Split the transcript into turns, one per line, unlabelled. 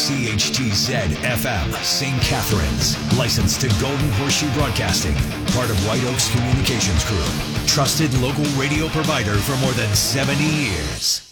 WCHTZ FM, St. Catharines. Licensed to Golden Horseshoe Broadcasting. Part of White Oaks Communications Group. Trusted local radio provider for more than 70 years.